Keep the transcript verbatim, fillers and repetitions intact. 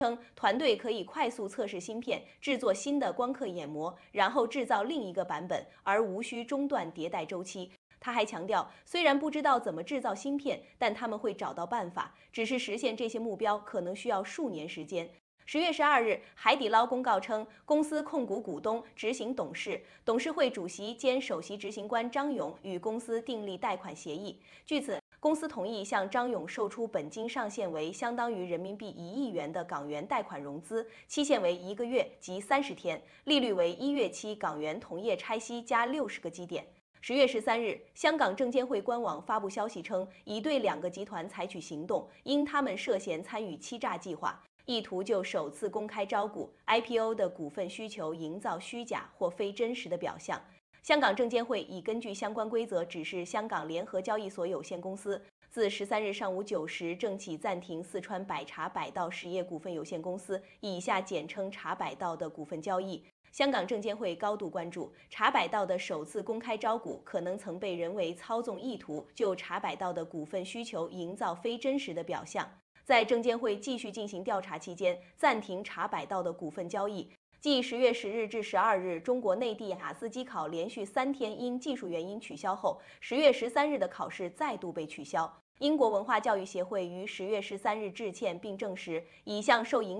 称，团队可以快速测试芯片，制作新的光刻眼膜，然后制造另一个版本，而无需中断迭代周期。他还强调，虽然不知道怎么制造芯片，但他们会找到办法，只是实现这些目标可能需要数年时间。十月十二日，海底捞公告称，公司控股股东、执行董事、董事会主席兼首席执行官张勇与公司订立贷款协议。据此，公司同意向张勇售出本金上限为相当于人民币一亿元的港元贷款融资，期限为一个月及三十天，利率为一月期港元同业拆息加六十个基点。十月十三日，香港证监会官网发布消息称，已对两个集团采取行动，因他们涉嫌参与欺诈计划，意图就首次公开招股 I P O 的股份需求营造虚假或非真实的表象。香港证监会已根据相关规则指示香港联合交易所有限公司，自十三日上午九时正起暂停四川百茶百道实业股份有限公司（以下简称茶百道）的股份交易。香港证监会高度关注茶百道的首次公开招股可能曾被人为操纵，意图就茶百道的股份需求营造非真实的表象。在证监会继续进行调查期间，暂停茶百道的股份交易。继十月十日至十二日，中国内地雅思机考连续三天因技术原因取消后，十月十三日的考试再度被取消。英国文化教育协会于十月十三日致歉并证实，已向受影